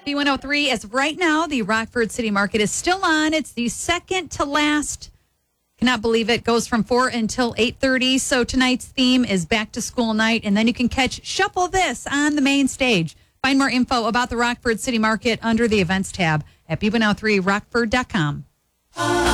B103, as of right now, the Rockford City Market is still on. It's the second to last. Cannot believe it. Goes from 4 until 8:30. So tonight's theme is back to school night. And then you can catch Shuffle This on the main stage. Find more info about the Rockford City Market under the events tab at B103rockford.com.